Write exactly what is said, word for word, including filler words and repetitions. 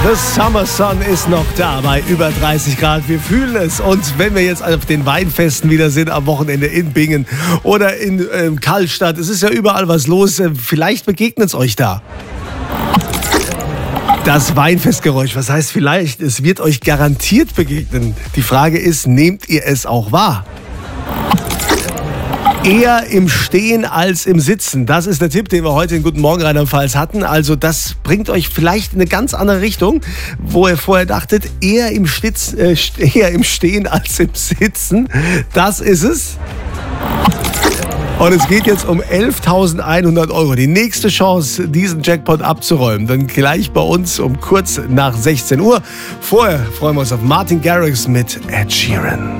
The Summer Sun ist noch da bei über dreißig Grad. Wir fühlen es. Und wenn wir jetzt auf den Weinfesten wieder sind, am Wochenende in Bingen oder in äh, Karlstadt, es ist ja überall was los. Vielleicht begegnet es euch da. Das Weinfestgeräusch, was heißt vielleicht? Es wird euch garantiert begegnen. Die Frage ist, nehmt ihr es auch wahr? Eher im Stehen als im Sitzen. Das ist der Tipp, den wir heute in Guten Morgen Rheinland-Pfalz hatten. Also das bringt euch vielleicht in eine ganz andere Richtung, wo ihr vorher dachtet, eher im, Stitz, äh, eher im Stehen als im Sitzen. Das ist es. Und es geht jetzt um elftausendeinhundert Euro. Die nächste Chance, diesen Jackpot abzuräumen. Dann gleich bei uns um kurz nach sechzehn Uhr. Vorher freuen wir uns auf Martin Garrix mit Ed Sheeran.